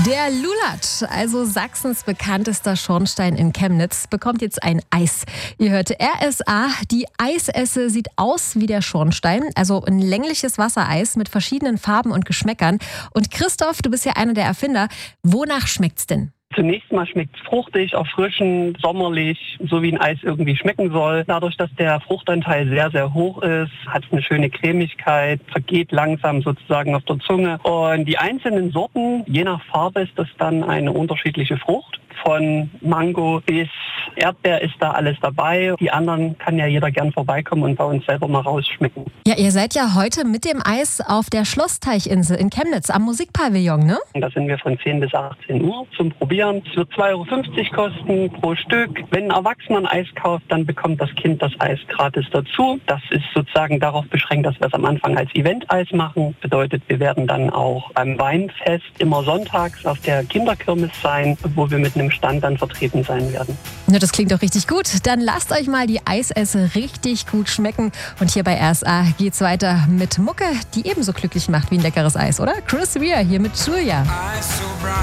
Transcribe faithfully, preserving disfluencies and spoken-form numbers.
Der Lulatsch, also Sachsens bekanntester Schornstein in Chemnitz, bekommt jetzt ein Eis. Ihr hört R S A, die Eisesse sieht aus wie der Schornstein, also ein längliches Wassereis mit verschiedenen Farben und Geschmäckern. Und Christoph, du bist ja einer der Erfinder. Wonach schmeckt's denn? Zunächst mal schmeckt es fruchtig, erfrischend, sommerlich, so wie ein Eis irgendwie schmecken soll. Dadurch, dass der Fruchtanteil sehr, sehr hoch ist, hat es eine schöne Cremigkeit, vergeht langsam sozusagen auf der Zunge. Und die einzelnen Sorten, je nach Farbe ist das dann eine unterschiedliche Frucht. Von Mango bis Erdbeer ist da alles dabei. Die anderen kann ja jeder gern vorbeikommen und bei uns selber mal rausschmecken. Ja, ihr seid ja heute mit dem Eis auf der Schlossteichinsel in Chemnitz am Musikpavillon, ne? Da sind wir von zehn bis achtzehn Uhr zum Probieren. Es wird zwei Euro fünfzig kosten pro Stück. Wenn ein Erwachsener ein Eis kauft, dann bekommt das Kind das Eis gratis dazu. Das ist sozusagen darauf beschränkt, dass wir es am Anfang als Event-Eis machen. Bedeutet, wir werden dann auch beim Weinfest immer sonntags auf der Kinderkirmes sein, wo wir mit einem Stand dann vertreten sein werden. Ja, das klingt doch richtig gut. Dann lasst euch mal die Eisesse richtig gut schmecken. Und hier bei R S A geht's weiter mit Mucke, die ebenso glücklich macht wie ein leckeres Eis, oder? Chris Rea hier mit Julia.